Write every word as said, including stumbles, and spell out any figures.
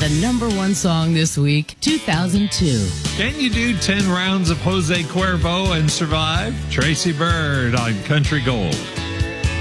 the number one song this week, two thousand two. Can you do ten rounds of Jose Cuervo and survive? Tracy Byrd on Country Gold.